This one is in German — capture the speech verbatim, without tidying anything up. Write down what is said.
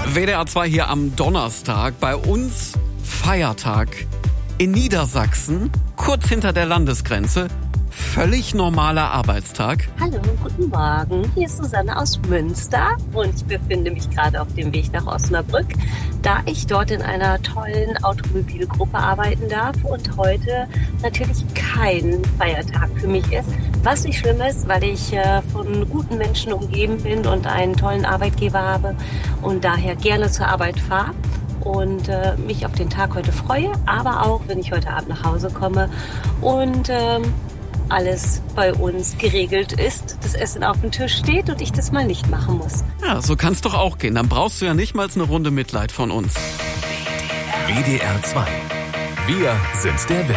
W D R zwei hier am Donnerstag. Bei uns Feiertag in Niedersachsen, kurz hinter der Landesgrenze. Völlig normaler Arbeitstag. Hallo, guten Morgen. Hier ist Susanne aus Münster und ich befinde mich gerade auf dem Weg nach Osnabrück, da ich dort in einer tollen Automobilgruppe arbeiten darf und heute natürlich kein Feiertag für mich ist. Was nicht schlimm ist, weil ich äh, von guten Menschen umgeben bin und einen tollen Arbeitgeber habe und daher gerne zur Arbeit fahre. Und äh, mich auf den Tag heute freue, aber auch, wenn ich heute Abend nach Hause komme und ähm, alles bei uns geregelt ist, das Essen auf dem Tisch steht und ich das mal nicht machen muss. Ja, so kann's doch auch gehen. Dann brauchst du ja nicht mal eine Runde Mitleid von uns. W D R zwei. Wir sind der Welt.